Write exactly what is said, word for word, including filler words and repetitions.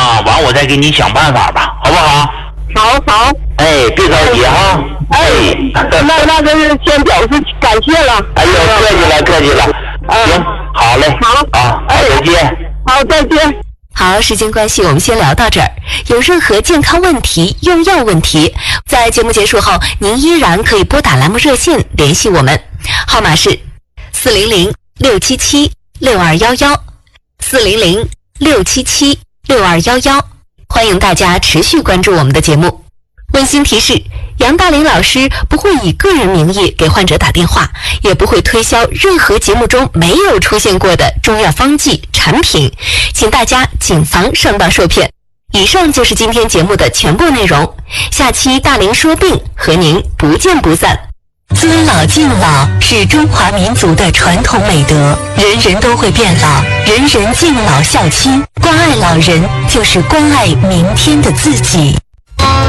啊，完我再给你想办法吧，好不好？ 好好。 哎，别着急哈。 哎，那那个先表示感谢了。 哎呦，客气了，客气了。行，好嘞。 好啊，再见。 好，再见。 好，时间关系，我们先聊到这儿。有任何健康问题、用药问题，在节目结束后，您依然可以拨打栏目热线联系我们，号码是四零零六七七六二幺幺，四零零六七七六二幺幺。欢迎大家持续关注我们的节目。温馨提示：杨大林老师不会以个人名义给患者打电话，也不会推销任何节目中没有出现过的中药方剂产品，请大家谨防上当受骗。以上就是今天节目的全部内容，下期大林说病和您不见不散。尊老敬老是中华民族的传统美德，人人都会变老，人人敬老孝亲，关爱老人就是关爱明天的自己。